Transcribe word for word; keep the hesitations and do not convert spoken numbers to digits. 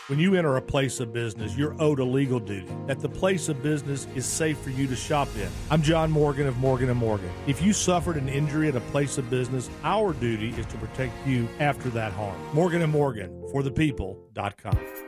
When you enter a place of business, you're owed a legal duty that the place of business is safe for you to shop in. I'm John Morgan of Morgan and Morgan. If you suffered an injury at a place of business, our duty is to protect you after that harm. Morgan and Morgan, for the people dot com.